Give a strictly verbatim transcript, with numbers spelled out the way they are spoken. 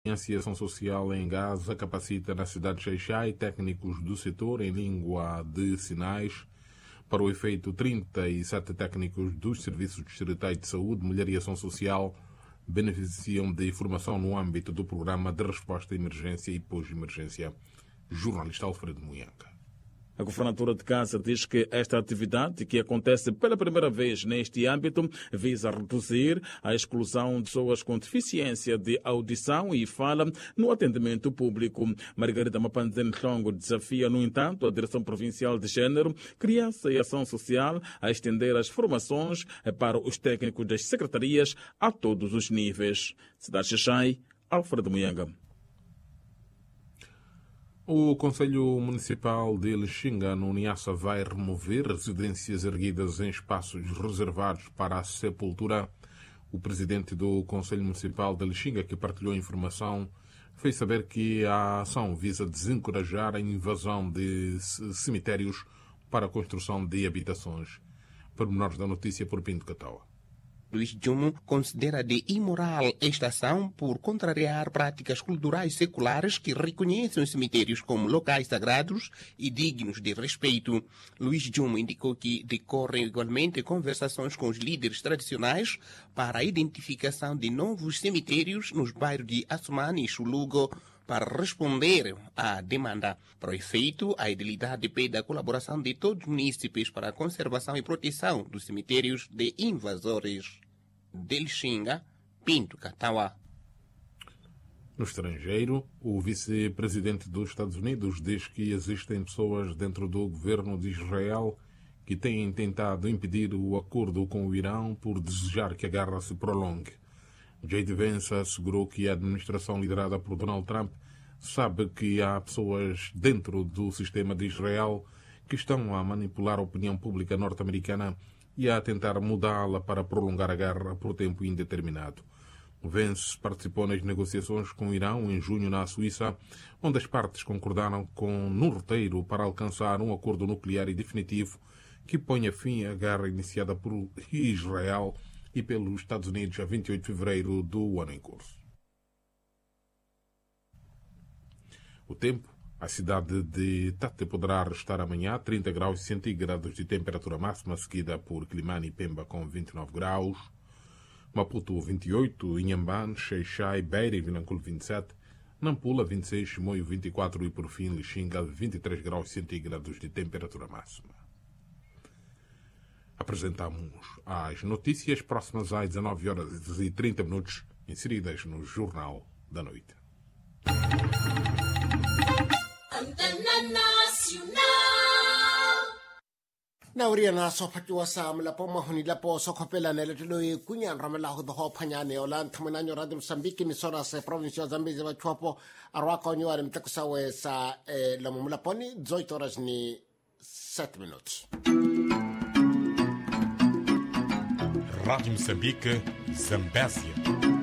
Ação Social em Gaza capacita na cidade de Xai-Xai técnicos do setor em língua de sinais. Para o efeito, trinta e sete técnicos dos Serviços Distritais de Saúde, Mulher e Ação Social beneficiam de formação no âmbito do Programa de Resposta à Emergência e Pós-Emergência. Jornalista Alfredo Muyanca. A governatura de Gaza diz que esta atividade, que acontece pela primeira vez neste âmbito, visa reduzir a exclusão de pessoas com deficiência de audição e fala no atendimento público. Margarida Mapanzen-Hlongo desafia, no entanto, a Direção Provincial de Gênero, Criança e Ação Social a estender as formações para os técnicos das secretarias a todos os níveis. Cidade de Xai, Alfredo Muyanca. O Conselho Municipal de Lixinga, no Niassa, vai remover residências erguidas em espaços reservados para a sepultura. O presidente do Conselho Municipal de Lixinga, que partilhou a informação, fez saber que a ação visa desencorajar a invasão de cemitérios para a construção de habitações. Pormenores da notícia por Pinto Cataua. Luís Djumo considera de imoral esta ação por contrariar práticas culturais seculares que reconhecem os cemitérios como locais sagrados e dignos de respeito. Luís Djumo indicou que decorrem igualmente conversações com os líderes tradicionais para a identificação de novos cemitérios nos bairros de Assumani e Chulugo, para responder à demanda. Para o efeito, a edilidade pede a colaboração de todos os munícipes para a conservação e proteção dos cemitérios de invasores. De Lixinga, Pinto Cataua. No estrangeiro, o vice-presidente dos Estados Unidos diz que existem pessoas dentro do governo de Israel que têm tentado impedir o acordo com o Irão por desejar que a guerra se prolongue. J D. Vance assegurou que a administração liderada por Donald Trump sabe que há pessoas dentro do sistema de Israel que estão a manipular a opinião pública norte-americana e a tentar mudá-la para prolongar a guerra por tempo indeterminado. Vance participou nas negociações com o Irão em junho na Suíça, onde as partes concordaram com no roteiro para alcançar um acordo nuclear e definitivo que ponha fim à guerra iniciada por Israel e pelos Estados Unidos a vinte e oito de fevereiro do ano em curso. O tempo. A cidade de Tete poderá restar amanhã trinta graus centígrados de temperatura máxima, seguida por Climane e Pemba com vinte e nove graus, Maputo vinte e oito, Inhambane, Xai-Xai, Beira e Vilanculo vinte e sete, Nampula vinte e seis, Chimoio vinte e quatro e por fim Lixinga vinte e três graus centígrados de temperatura máxima. Apresentamos as notícias próximas às dezanove horas e trinta minutos, inseridas no Jornal da Noite. Antena Nacional. Nauria na sophatiwa sa mlapo mahuni lapo sokopela nele tului kunyan ramela do hopanyane olan thamananyo radio Msambiki misora se provincia Zambezi wa chwapo arwako nyuare mtakusawe sa eh, lamu mlaponi dezoito horas ni sete minutos. Rádio Moçambique, Zambésia.